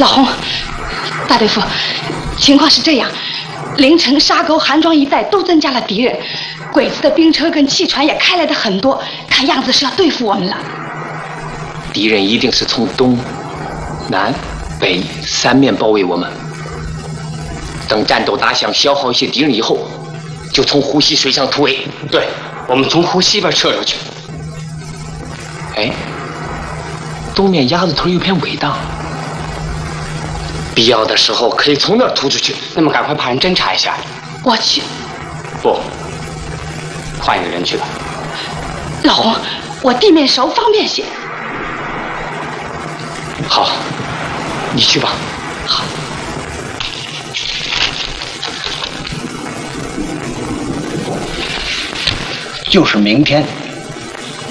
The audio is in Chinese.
老洪，大队副，情况是这样，凌晨沙沟韩庄一带都增加了敌人，鬼子的兵车跟汽船也开来的很多，看样子是要对付我们了。 敌人一定是从东、南、北三面包围我们。等战斗打响，消耗一些敌人以后，就从湖西水上突围。 对，我们从湖西边撤出去。 哎，东面鸭子屯有片尾荡，必要的时候可以从那儿突出去。 那么赶快派人侦查一下。 我去。 不，换一个人去吧。 老洪，我地面熟，方便些。 好，你去吧。 好。 就是明天